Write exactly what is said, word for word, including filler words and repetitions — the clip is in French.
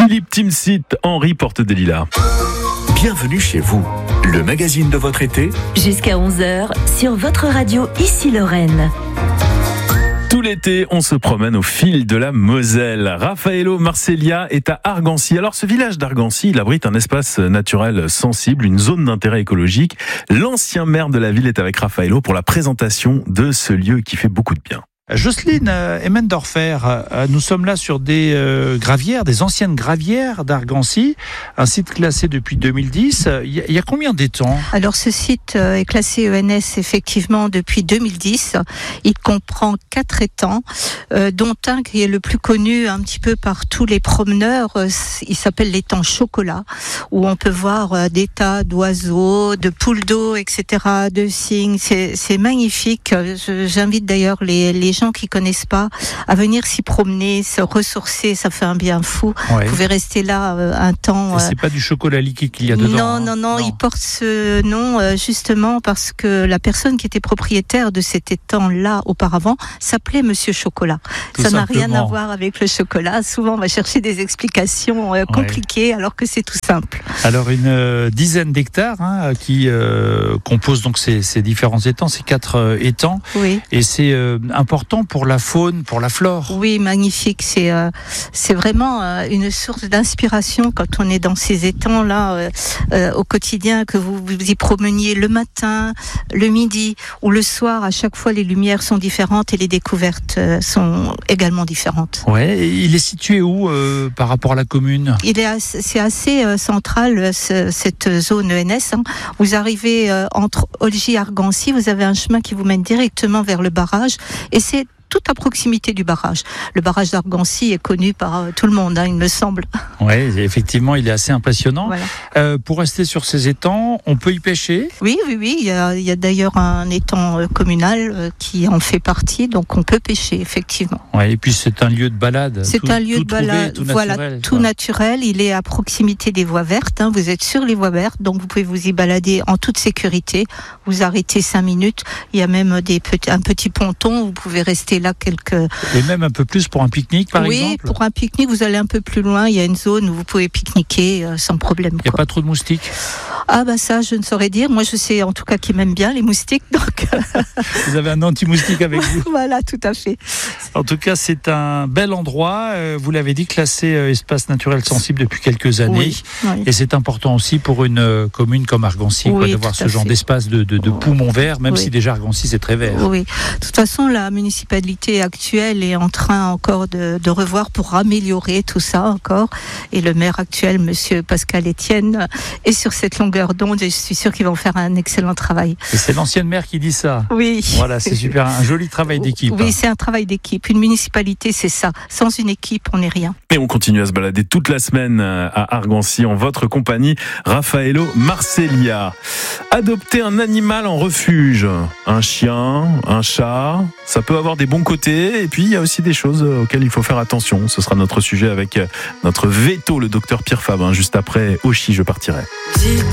Philippe Timsit, Henri Porte des Lilas. Bienvenue chez vous, le magazine de votre été. Jusqu'à onze heures, sur votre radio Ici Lorraine. Tout l'été, on se promène au fil de la Moselle. Raffaello Marceglia est à Argancy. Alors, ce village d'Argancy, il abrite un espace naturel sensible, une zone d'intérêt écologique. L'ancien maire de la ville est avec Raffaello pour la présentation de ce lieu qui fait beaucoup de bien. Jocelyne Emmendorfer, nous sommes là sur des euh, gravières, des anciennes gravières d'Argancy, un site classé depuis deux mille dix. Il y a, il y a combien d'étangs ? Alors ce site est classé E N S effectivement depuis deux mille dix. Il comprend quatre étangs, euh, dont un qui est le plus connu un petit peu par tous les promeneurs. Il s'appelle l'étang Chocolat, où on peut voir des tas d'oiseaux, de poules d'eau, et cetera, de cygnes. C'est, c'est magnifique. Je, j'invite d'ailleurs les, les gens qui connaissent pas à venir s'y promener, se ressourcer, ça fait un bien fou. Ouais. Vous pouvez rester là euh, un temps. Et c'est euh... pas du chocolat liquide qu'il y a dedans. Non, hein. non, non, non, il porte ce nom euh, justement parce que la personne qui était propriétaire de cet étang-là auparavant s'appelait Monsieur Chocolat. Tout ça simplement. n'a rien à voir avec le chocolat. Souvent, on va chercher des explications euh, compliquées ouais. alors que c'est tout simple. Alors une euh, dizaine d'hectares hein, qui euh, composent donc ces, ces différents étangs, ces quatre euh, étangs. Oui. Et c'est euh, important pour la faune, pour la flore. Oui, magnifique. C'est euh, c'est vraiment euh, une source d'inspiration quand on est dans ces étangs-là euh, euh, au quotidien, que vous vous y promeniez le matin, le midi ou le soir. À chaque fois, les lumières sont différentes et les découvertes euh, sont également différentes. Ouais. Et il est situé où euh, par rapport à la commune ? Il est assez, c'est assez euh, central ce, cette zone E N S. Hein. Vous arrivez euh, entre Olgy et Argancy, vous avez un chemin qui vous mène directement vers le barrage et c'est tout à proximité du barrage. Le barrage d'Argancy est connu par euh, tout le monde, hein, il me semble. Oui, effectivement, il est assez impressionnant. Voilà. Euh, pour rester sur ces étangs, on peut y pêcher ? Oui, oui, oui. Il y a, il y a d'ailleurs un étang euh, communal euh, qui en fait partie, donc on peut pêcher, effectivement. Ouais, et puis c'est un lieu de balade. C'est tout, un lieu tout de balade, trouvé, tout voilà, naturel, tout quoi. naturel. Il est à proximité des voies vertes. Hein. Vous êtes sur les voies vertes, donc vous pouvez vous y balader en toute sécurité. Vous arrêtez cinq minutes. Il y a même des petits, un petit ponton. Vous pouvez rester là quelques. Et même un peu plus pour un pique-nique, par oui, exemple ? Oui, pour un pique-nique, vous allez un peu plus loin. Il y a une zone où vous pouvez pique-niquer euh, sans problème. Il n'y a pas trop de moustiques ? Ah bah ça, je ne saurais dire. Moi, je sais en tout cas qu'ils m'aiment bien, les moustiques. Donc... Vous avez un anti-moustique avec vous ? Voilà, tout à fait. En tout cas, c'est un bel endroit. Vous l'avez dit, classé espace naturel sensible depuis quelques années. Oui, oui. Et c'est important aussi pour une commune comme Argancy oui, quoi, d'avoir ce genre fait. d'espace de, de, de poumons verts, même oui. si déjà Argancy, c'est très vert. Oui, de toute façon, la municipalité actuelle est en train encore de, de revoir pour améliorer tout ça encore. Et le maire actuel, monsieur Pascal Etienne, est sur cette longueur d'onde et je suis sûre qu'ils vont faire un excellent travail. Et c'est l'ancienne maire qui dit ça. Oui. Voilà, c'est super, un joli travail d'équipe. Oui, c'est un travail d'équipe. Une municipalité, c'est ça. Sans une équipe, on n'est rien. Et on continue à se balader toute la semaine à Argancy en votre compagnie, Raffaello Marceglia. Adopter un animal en refuge, un chien, un chat, ça peut avoir des bons côtés et puis il y a aussi des choses auxquelles il faut faire attention. Ce sera notre sujet avec notre veto, le docteur Pierre Fabre, juste après Oshi, je partirai. Dis